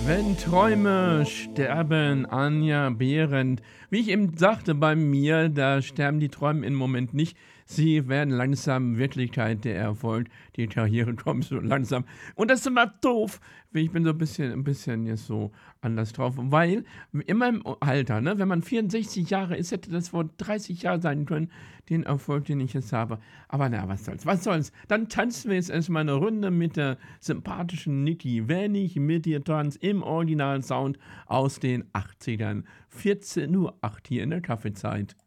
Wenn Träume sterben, Anja Behrendt. Wie ich eben sagte, bei mir, da sterben die Träume im Moment nicht. Sie werden langsam Wirklichkeit, der Erfolg. Die Karriere kommt so langsam. Und das ist immer doof. Ich bin so ein bisschen jetzt so anders drauf. Weil in meinem Alter, ne, wenn man 64 Jahre ist, hätte das vor 30 Jahren sein können, den Erfolg, den ich jetzt habe. Aber na, was soll's, was soll's. Dann tanzen wir jetzt erstmal eine Runde mit der sympathischen Niki, wenn ich mit dir tanze, im Originalsound aus den 80ern. 14:08 Uhr hier in der Kaffeezeit.